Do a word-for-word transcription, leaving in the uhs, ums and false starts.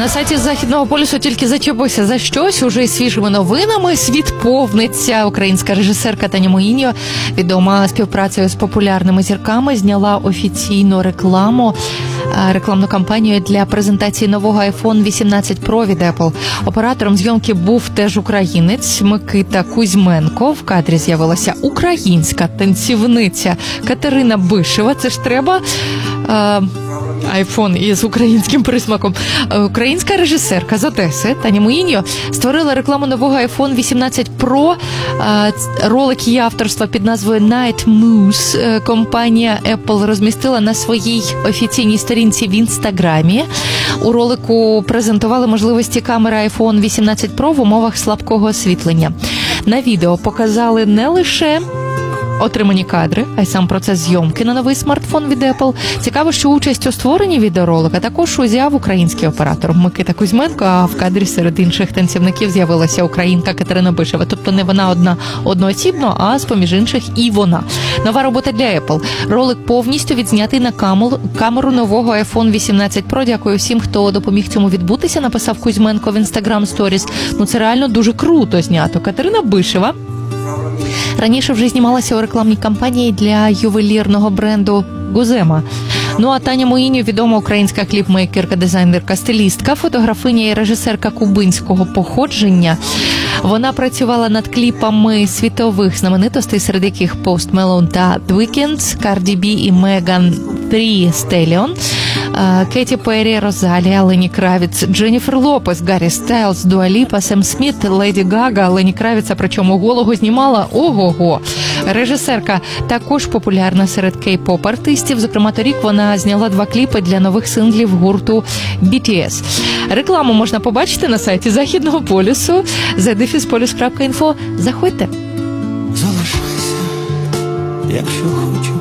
На сайті Західного полюсу тільки зачепився за щось, уже із свіжими новинами. Світ повниться. Українська режисерка Таня Моїньо, відома співпрацею з популярними зірками, зняла офіційну рекламу, рекламну кампанію для презентації нового айфон вісімнадцять Про від Apple. Оператором зйомки був теж українець Микита Кузьменко. В кадрі з'явилася українська танцівниця Катерина Бишева. Це ж треба... Е- айфон із українським присмаком. Українська режисерка з Одеси Таня Моїньо створила рекламу нового айфон вісімнадцять Про. Ролик її авторства під назвою Night Moose компанія Apple розмістила на своїй офіційній сторінці в Інстаграмі. У ролику презентували можливості камери айфон вісімнадцять Про в умовах слабкого освітлення. На відео показали не лише отримані кадри, а й сам процес зйомки на новий смартфон від Apple. Цікаво, що участь у створенні відеоролика також узяв український оператор Микита Кузьменко, а в кадрі серед інших танцівників з'явилася українка Катерина Бишева. Тобто не вона одна одноосібно, а з-поміж інших і вона. Нова робота для Apple. Ролик повністю відзнятий на камеру, камеру нового айфон вісімнадцять Про. Дякую всім, хто допоміг цьому відбутися, написав Кузьменко в Instagram Stories. Ну це реально дуже круто знято. Катерина Бишева раніше вже знімалася у рекламній кампанії для ювелірного бренду «Гузема». Ну а Таня Моїньо – відома українська кліпмейкерка, дизайнерка, стилістка, фотографиня і режисерка кубинського походження. Вона працювала над кліпами світових знаменитостей, серед яких Post Malone та The Weeknd, Cardi B і Megan Thee Stallion, Кеті Перрі, Розалія, Лені Кравіц, Дженніфер Лопес, Гаррі Стайлз, Дуа Ліпа, Сем Сміт, Леді Гага. Лені Кравіца, причому голого знімала ого-го. Режисерка також популярна серед кей-поп-артистів. Зокрема, торік вона зняла два кліпи для нових синглів гурту бі ті ес. Рекламу можна побачити на сайті Західного полюсу зет дефіс полюс крапка інфо. Заходьте. Залишайся, якщо хочеш.